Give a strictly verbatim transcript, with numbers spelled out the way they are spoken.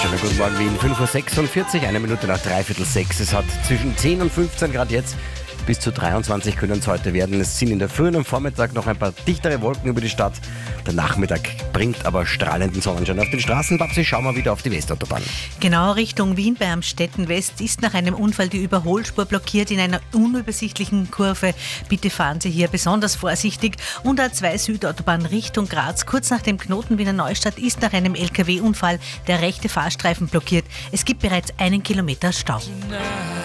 Schönen guten Morgen Wien, fünf Uhr sechsundvierzig, eine Minute nach dreiviertel sechs. Es hat zwischen zehn und fünfzehn Grad jetzt, bis zu dreiundzwanzig können es heute werden. Es sind in der Früh und am Vormittag noch ein paar dichtere Wolken über die Stadt. Der Nachmittag bringt aber strahlenden Sonnenschein auf den Straßen. Babsi, schauen wir wieder auf die Westautobahn. Genau, Richtung Wien bei Amstetten West ist nach einem Unfall die Überholspur blockiert in einer unübersichtlichen Kurve. Bitte fahren Sie hier besonders vorsichtig. Und A zwei Südautobahn Richtung Graz, kurz nach dem Knoten Wiener Neustadt, ist nach einem L K W-Unfall der rechte Fahrstreifen blockiert. Es gibt bereits einen Kilometer Stau.